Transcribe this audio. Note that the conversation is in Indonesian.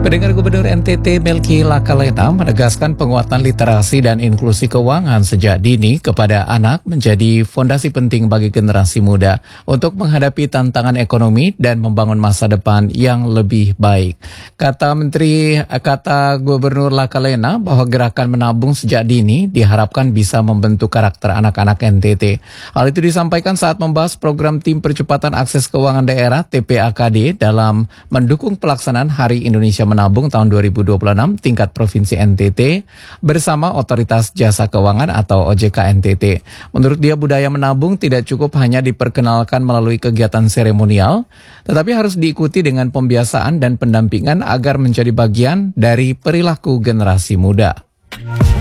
Pendengar, Gubernur NTT Melki Lakalena menegaskan penguatan literasi dan inklusi keuangan sejak dini kepada anak menjadi fondasi penting bagi generasi muda untuk menghadapi tantangan ekonomi dan membangun masa depan yang lebih baik. Kata Gubernur Lakalena bahwa gerakan menabung sejak dini diharapkan bisa membentuk karakter anak-anak NTT. Hal itu disampaikan saat membahas program Tim Percepatan Akses Keuangan Daerah TPAKD dalam mendukung pelaksanaan Hari Indonesia Menabung tahun 2026 tingkat Provinsi NTT bersama Otoritas Jasa Keuangan atau OJK NTT. Menurut dia, budaya menabung tidak cukup hanya diperkenalkan melalui kegiatan seremonial, tetapi harus diikuti dengan pembiasaan dan pendampingan agar menjadi bagian dari perilaku generasi muda.